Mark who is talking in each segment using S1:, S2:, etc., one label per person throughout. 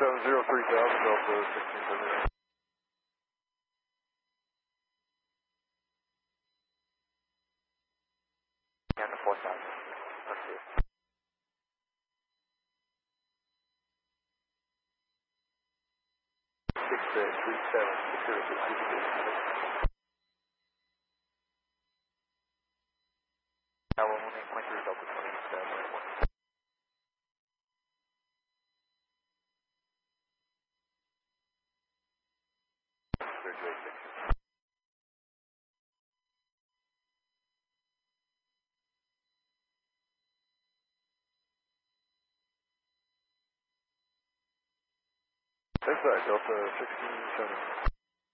S1: Delta 1679.
S2: And the 4000. Let's see.
S1: 637.
S2: Tower 18.3 Delta 27.
S1: Inside, Delta 1670.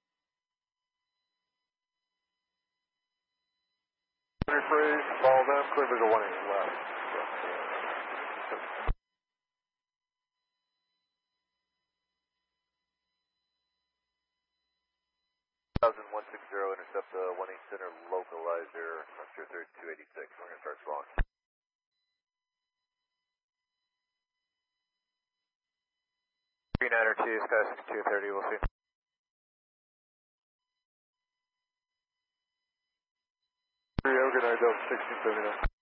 S1: Rephrase, follow them, clear visual 1 inch left.
S2: 1160, intercept the 18 center localizer, Oscar 3286. We're going to start slowing. 3902, Sky 6230, we'll see.
S1: 3 good night, Delta 1679.